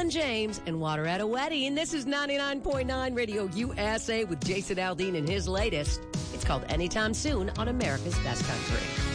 Waylon James and Water at a Wedding. This is 99.9 Radio USA with Jason Aldean and his latest. It's called Anytime Soon on America's Best Country.